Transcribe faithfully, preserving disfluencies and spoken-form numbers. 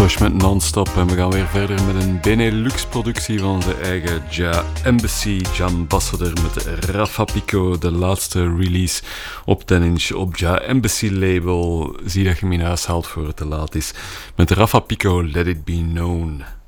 Tosh met Non-Stop en we gaan weer verder met een Benelux-productie van onze eigen Ja Embassy, Ja Ambassador met Rafa Pico, de laatste release op ten inch op Ja Embassy label. Zie dat je hem in huis haalt voor het te laat is. Met Rafa Pico, Let It Be Known.